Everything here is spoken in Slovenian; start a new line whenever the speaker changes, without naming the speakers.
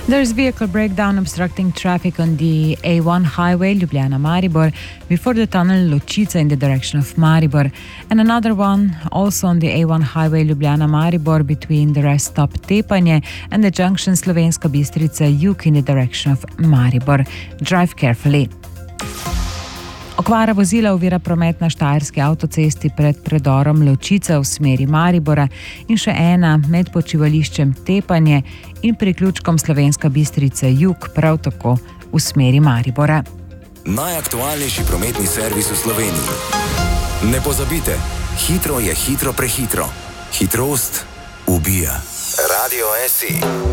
There's vehicle breakdown obstructing traffic on the A1 highway Ljubljana-Maribor before the tunnel Ločica in the direction of Maribor, and another one also on the A1 highway Ljubljana-Maribor between the rest stop Tepanje and the junction Slovenska Bistrica-Jug in the direction of Maribor. Drive carefully. Okvara vozila ovira promet na štajerski avtocesti pred predorom Ločica v smeri Maribora in še ena med počivališčem Tepanje in priključkom Slovenska Bistrica-Jug prav tako v smeri Maribora.
Najaktualnejši prometni servis v Sloveniji. Ne pozabite, hitro je hitro prehitro. Hitrost ubija. Radio SI.